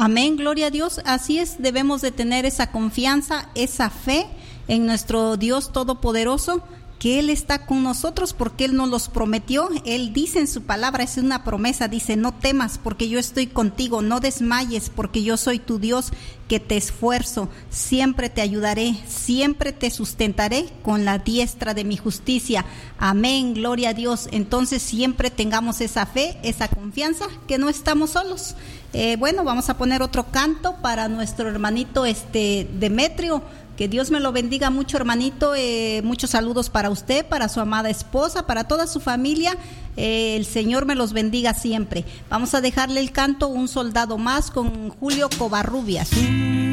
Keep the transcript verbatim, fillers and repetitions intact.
Amén, gloria a Dios. Así es, debemos de tener esa confianza, esa fe en nuestro Dios Todopoderoso, que Él está con nosotros porque Él nos los prometió. Él dice en su palabra, es una promesa, dice: no temas porque yo estoy contigo, no desmayes porque yo soy tu Dios que te esfuerzo, siempre te ayudaré, siempre te sustentaré con la diestra de mi justicia. Amén, gloria a Dios. Entonces siempre tengamos esa fe, esa confianza, que no estamos solos. Eh, bueno, vamos a poner otro canto para nuestro hermanito este Demetrio. Que Dios me lo bendiga mucho, hermanito. Eh, muchos saludos para usted, para su amada esposa, para toda su familia. Eh, el Señor me los bendiga siempre. Vamos a dejarle el canto Un Soldado Más con Julio Covarrubias.